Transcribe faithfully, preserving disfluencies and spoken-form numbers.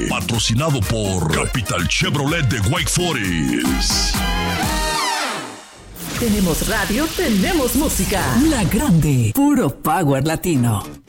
patrocinado por Capital Chevrolet de Wake Forest. Tenemos radio, tenemos música. La Grande, puro power latino.